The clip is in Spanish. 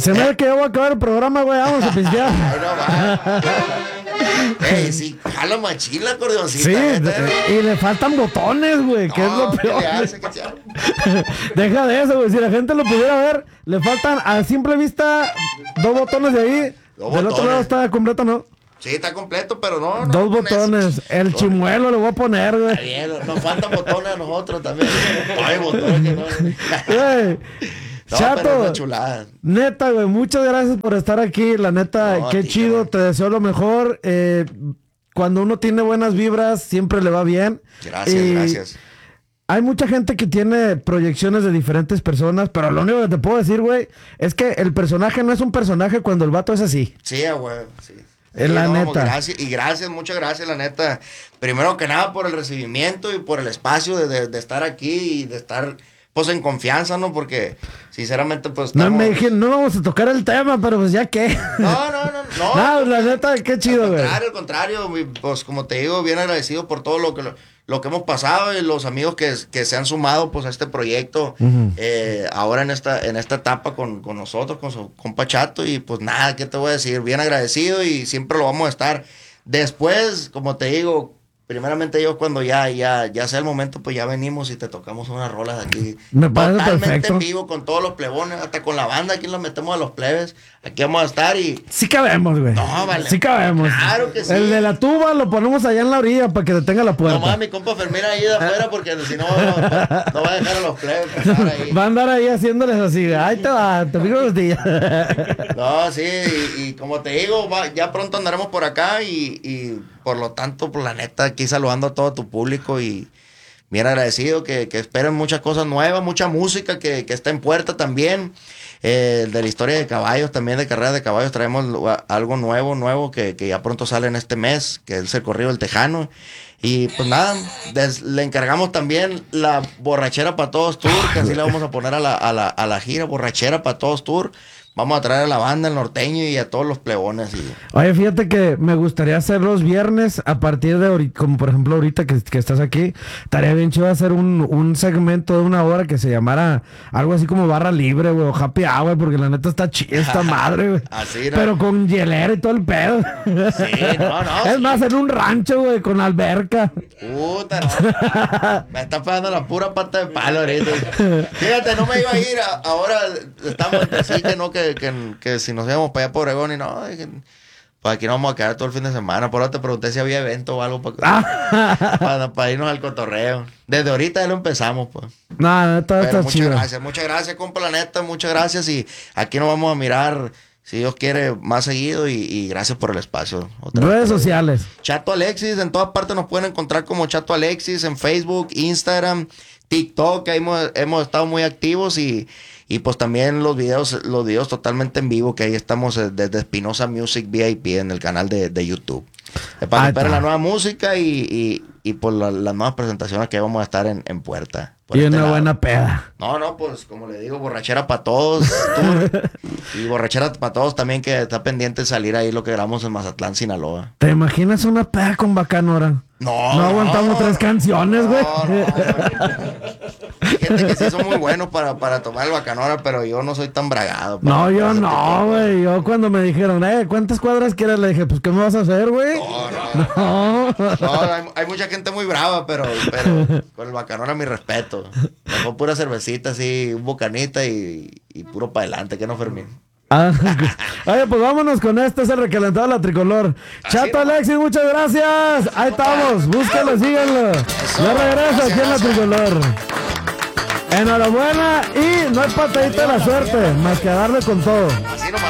Se me ve que ya voy a acabar el programa, güey. Vamos a pistear. Ay, no va. Sí, jala machín la acordeoncita. Sí, y le faltan botones, güey, que es lo peor. Deja de eso, güey. Si la gente lo pudiera ver, le faltan a simple vista 2 botones de ahí. Del otro lado está completo, ¿no? Sí, está completo, pero no. 2 botones. El chimuelo le voy a poner, güey. Está bien, nos faltan botones a nosotros también. Hay botones que no. Güey. No, Chato, chulada. Neta, güey, muchas gracias por estar aquí. La neta, No, qué chido, güey. te deseo lo mejor. Cuando uno tiene buenas vibras, siempre le va bien. Gracias, gracias. Hay mucha gente que tiene proyecciones de diferentes personas, pero lo único que te puedo decir, güey, es que el personaje no es un personaje cuando el vato es así. Sí, güey, sí. Es la neta. Gracias, muchas gracias, la neta. Primero que nada por el recibimiento y por el espacio de estar aquí y de estar, pues, en confianza, ¿no? Porque, sinceramente, pues, estamos... No me dije, no vamos a tocar el tema, pero pues ya qué. No. No, la neta, qué chido, güey. Al contrario, pues, como te digo, bien agradecido por todo lo que hemos pasado y los amigos que se han sumado, pues, a este proyecto. Ahora en esta etapa con nosotros, con su compa Chato. Y, pues, nada, ¿qué te voy a decir? Bien agradecido y siempre lo vamos a estar. Después, como te digo... Primeramente yo cuando ya sea el momento, pues ya venimos y te tocamos unas rolas aquí. Me parece totalmente perfecto. En vivo, con todos los plebones, hasta con la banda, aquí los metemos a los plebes. Aquí vamos a estar y... Sí cabemos, güey. No, vale. Sí cabemos. Claro que sí. El de la tuba lo ponemos allá en la orilla para que detenga la puerta. Nomás mi compa Fermín ahí de afuera, porque si no, no va a dejar a los plebes pasar ahí. Va a andar ahí haciéndoles así. Ahí te va, te pico los días. No, sí, y como te digo, ya pronto andaremos por acá y por lo tanto, por la neta, aquí saludando a todo tu público y bien agradecido que esperen muchas cosas nuevas, mucha música que está en puerta también. De la historia de caballos, también de carreras de caballos, traemos algo nuevo que ya pronto sale en este mes, que es el corrido del Tejano. Y pues nada, le encargamos también la Borrachera para Todos Tour, que así le vamos a poner a la gira, Borrachera para Todos Tour. Vamos a traer a la banda, el norteño y a todos los plebones. Oye, fíjate que me gustaría hacer los viernes a partir de ahorita, como por ejemplo ahorita que estás aquí, estaría bien chido hacer un segmento de 1 hora que se llamara algo así como barra libre, güey, o happy hour, porque la neta está chida esta madre, güey. Así, ¿no? Pero con hielera y todo el pedo. Sí, no. Es más, en un rancho, güey, con alberca. Puta, no. Me está pegando la pura pata de palo ahorita. Fíjate, no me iba a ir. Ahora estamos así que si nos íbamos para allá por Obregón y no, dije, pues aquí nos vamos a quedar todo el fin de semana. Por ahora te pregunté si había evento o algo para irnos al cotorreo. Desde ahorita ya lo empezamos, pues. No, está chido. Muchas gracias, compa, la neta, muchas gracias. Y aquí nos vamos a mirar, si Dios quiere, más seguido. Y gracias por el espacio. Redes sociales. Chato Alexis, en todas partes nos pueden encontrar como Chato Alexis, en Facebook, Instagram, TikTok, ahí hemos estado muy activos y pues también los videos totalmente en vivo, que ahí estamos desde Espinosa Music VIP en el canal de YouTube. Para que esperen la nueva música y por las nuevas presentaciones que vamos a estar en puerta. Y una buena peda. No, pues como le digo, Borrachera para Todos tour, y Borrachera para Todos también, que está pendiente de salir ahí lo que grabamos en Mazatlán, Sinaloa. ¿Te imaginas una peda con Bacanora? No aguantamos 3 canciones, güey. Hay gente que sí son muy buenos para tomar el Bacanora, pero yo no soy tan bragado. No, yo no, güey. Yo cuando me dijeron, ¿cuántas cuadras quieres? Le dije, pues, ¿qué me vas a hacer, güey? No, hay mucha gente muy brava, pero con el Bacanora mi respeto. Mejor pura cervecita, así, un bocanita y puro para adelante, que no, Fermín. Oye, pues vámonos con este, es el recalentado de la tricolor. Chato Alexis, muchas gracias. Ahí estamos, búsquenlo, síganlo. Yo regreso aquí en la tricolor. Enhorabuena y no hay patadita de la suerte, más que darle con todo. Así nomás.